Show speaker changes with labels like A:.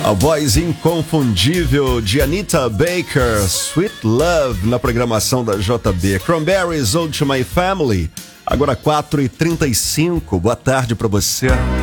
A: A voz inconfundível de Anita Baker, Sweet Love, na programação da JB. Cranberries, Ode to My Family, agora 4h35. Boa tarde pra você.